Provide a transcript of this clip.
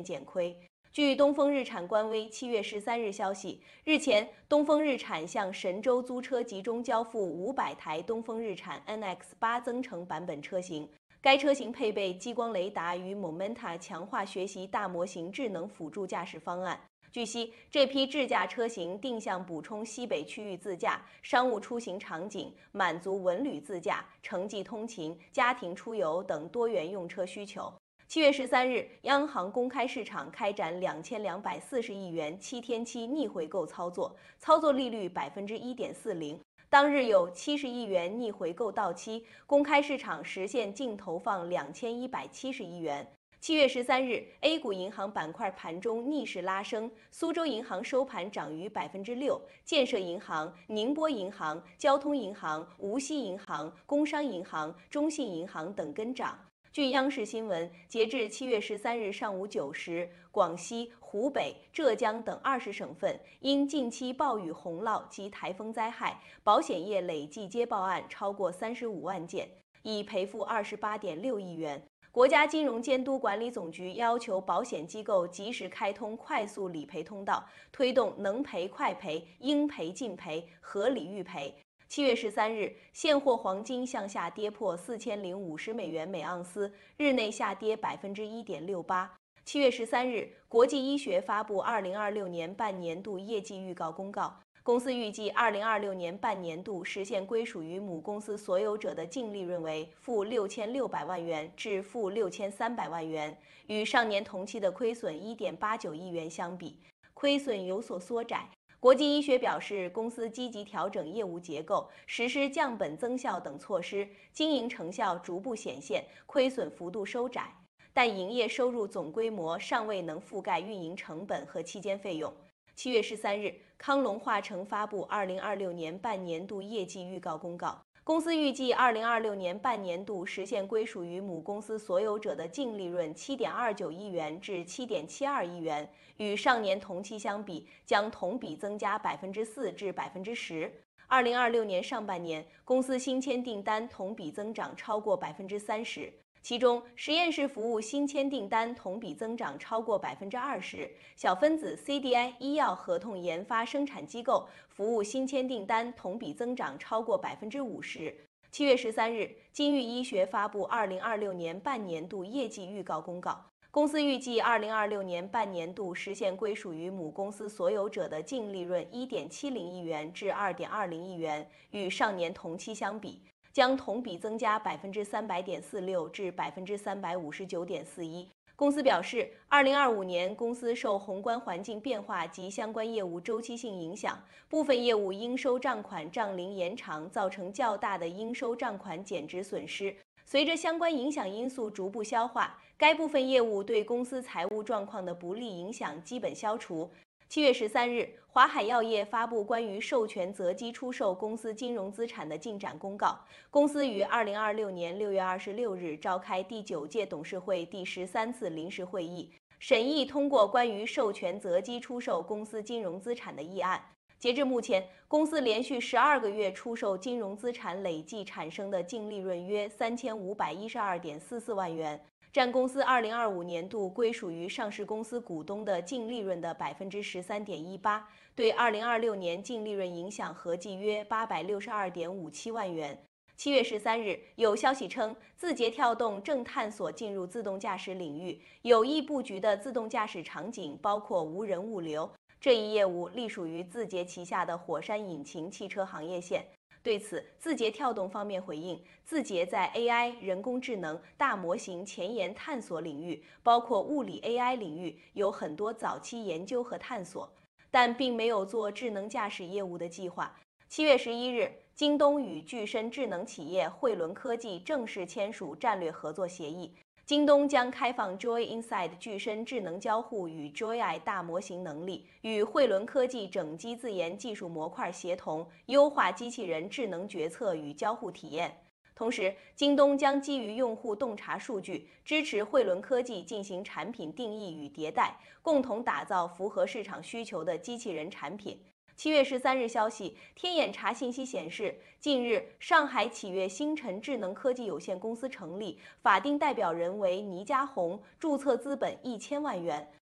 减亏。据东风日产官微7月13日消息，日前，东风日产向神州租车集中交付500台东风日产 NX8 增程版本车型。该车型配备激光雷达与 Momenta 强化学习大模型智能辅助驾驶方案。据悉，这批智驾车型定向补充西北区域自驾、商务出行场景，满足文旅自驾、城际通勤、家庭出游等多元用车需求。7月13日，央行公开市场开展2240亿元7天期逆回购操作，操作利率1.40%。当日有70亿元逆回购到期，公开市场实现净投放2170亿元。7月13日 ，A 股银行板块盘中逆势拉升，苏州银行收盘涨逾6%，建设银行、宁波银行、交通银行、无锡银行、工商银行、中信银行等跟涨。据央视新闻，截至7月13日上午9时，广西、湖北、浙江等20省份因近期暴雨洪涝及台风灾害，保险业累计接报案超过35万件，已赔付28.6亿元。国家金融监督管理总局要求保险机构及时开通快速理赔通道，推动能赔快赔、应赔尽赔、合理预赔。7月13日，现货黄金向下跌破4050美元每盎司，日内下跌1.68%。7月13日，国际医学发布2026年半年度业绩预告公告，公司预计2026年半年度实现归属于母公司所有者的净利润为-6600万元至-6300万元，与上年同期的亏损1.89亿元相比，亏损有所缩窄。国际医学表示，公司积极调整业务结构，实施降本增效等措施，经营成效逐步显现，亏损幅度收窄，但营业收入总规模尚未能覆盖运营成本和期间费用。7月13日，康龙化成发布2026年半年度业绩预告公告，公司预计2026年半年度实现归属于母公司所有者的净利润7.29亿元至7.72亿元，与上年同期相比，将同比增加4%至10%。2026年上半年，公司新签订单同比增长超过30%。其中，实验室服务新签订单同比增长超过20%，小分子 CDI 医药合同研发生产机构服务新签订单同比增长超过50%。7月13日，金域医学发布2026年半年度业绩预告公告，公司预计2026年半年度实现归属于母公司所有者的净利润1.70亿元至2.20亿元，与上年同期相比，将同比增加300.46%至359.41%。公司表示，2025年公司受宏观环境变化及相关业务周期性影响，部分业务应收账款账龄延长，造成较大的应收账款减值损失。随着相关影响因素逐步消化，该部分业务对公司财务状况的不利影响基本消除。7月13日，华海药业发布关于授权择机出售公司金融资产的进展公告。公司于2026年6月26日召开第9届董事会第13次临时会议，审议通过关于授权择机出售公司金融资产的议案。截至目前，公司连续12个月出售金融资产累计产生的净利润约3512.44万元，占公司2025年度归属于上市公司股东的净利润的13.18%，对2026年净利润影响合计约862.57万元。7月13日，有消息称，字节跳动正探索进入自动驾驶领域，有意布局的自动驾驶场景包括无人物流。这一业务隶属于字节旗下的火山引擎汽车行业线。对此，字节跳动方面回应，字节在 AI、人工智能、大模型前沿探索领域，包括物理 AI 领域，有很多早期研究和探索，但并没有做智能驾驶业务的计划。7月11日，京东与具身智能企业汇伦科技正式签署战略合作协议。京东将开放 Joy Inside 具身智能交互与 Joy大模型能力，与汇伦科技整机自研技术模块协同，优化机器人智能决策与交互体验。同时，京东将基于用户洞察数据，支持汇伦科技进行产品定义与迭代，共同打造符合市场需求的机器人产品。 7月13日消息，天眼查信息显示，近日上海启悦星辰智能科技有限公司成立，法定代表人为倪家红，注册资本1000万元。